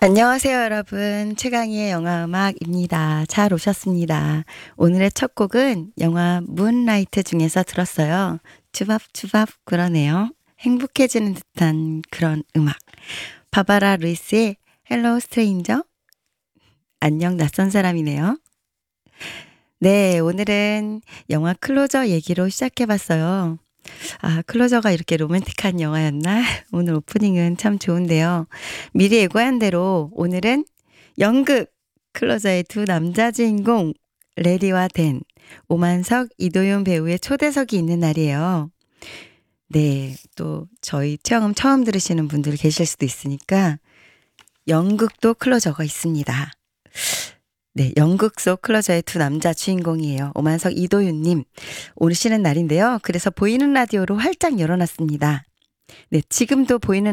안녕하세요, 여러분. 최강희의 영화음악입니다. 잘 오셨습니다. 오늘의 첫 곡은 영화 문라이트 중에서 들었어요. 주밥주밥 그러네요. 행복해지는 듯한 그런 음악. 바바라 루이스의 헬로 스트레인저? 안녕 낯선 사람이네요. 네, 오늘은 영화 클로저 얘기로 시작해봤어요. 아, 클로저가 이렇게 로맨틱한 영화였나? 오늘 오프닝은 참 좋은데요. 미리 예고한 대로 오늘은 연극 클로저의 두 남자 주인공 레리와 댄, 오만석, 이도윤 배우의 초대석이 있는 날이에요. 네, 또 저희 체험 처음 들으시는 분들 계실 수도 있으니까 연극도 클로저가 있습니다. 네, 연극 속 클로저의 두 남자 주인공이에요. 오만석, 이도윤님 오시는 날인데요. 그래서 보이는 라디오로 활짝 열어놨습니다. 네, 지금도 보이는